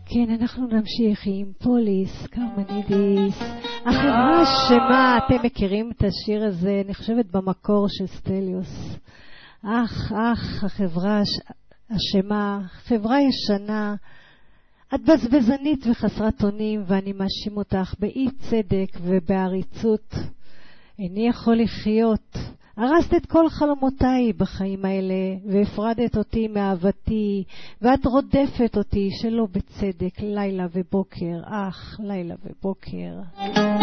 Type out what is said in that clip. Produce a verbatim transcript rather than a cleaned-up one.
כן, אנחנו נמשיך עם פוליס, קרמנידיס. החברה אשמה, אתם מכירים את השיר הזה, אני חושבת במקור של סטליוס. אך, אך, החברה אשמה, חברה ישנה, את בזבזנית וחסרת אונים, ואני מאשים אותך באי צדק ובעריצות. איני יכול לחיות. הרסת את כל חלומותיי בחיים האלה, והפרדת אותי מאהבתי, ואת רודפת אותי שלא בצדק, לילה ובוקר, אך, לילה ובוקר.